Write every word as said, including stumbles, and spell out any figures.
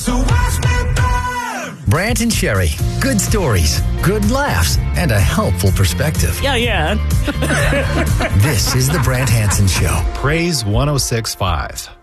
So watch me burn. Brant and Sherry. Good stories, good laughs, and a helpful perspective. Yeah, yeah. This is the Brant Hansen Show. Praise one oh six point five.